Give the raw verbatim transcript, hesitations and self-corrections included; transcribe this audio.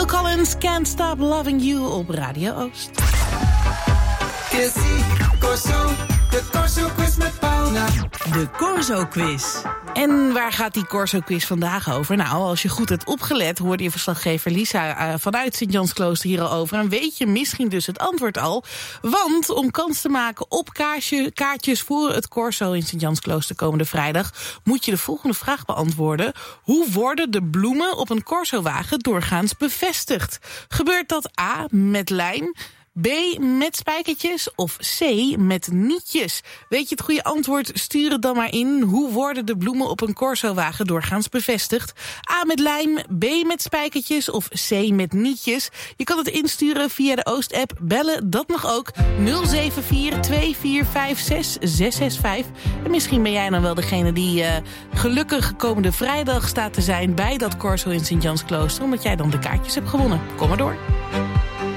Collins, Can't Stop Loving You op Radio Oost. De Corso-quiz met Paula. De Corso-quiz. En waar gaat die Corso-quiz vandaag over? Nou, als je goed hebt opgelet, hoorde je verslaggever Lisa uh, vanuit Sint-Jansklooster hier al over. En weet je misschien dus het antwoord al. Want om kans te maken op kaartje, kaartjes voor het Corso in Sint-Jansklooster komende vrijdag, moet je de volgende vraag beantwoorden. Hoe worden de bloemen op een Corso-wagen doorgaans bevestigd? Gebeurt dat A, met lijm, B, met spijkertjes of C, met nietjes? Weet je het goede antwoord? Stuur het dan maar in. Hoe worden de bloemen op een Corso-wagen doorgaans bevestigd? A, met lijm, B, met spijkertjes of C, met nietjes? Je kan het insturen via de Oost-app. Bellen, dat mag ook. nul zeven vier twee vier vijf zes zes zes vijf. En misschien ben jij dan wel degene die uh, gelukkig komende vrijdag staat te zijn bij dat Corso in Sint-Jansklooster, omdat jij dan de kaartjes hebt gewonnen. Kom maar door.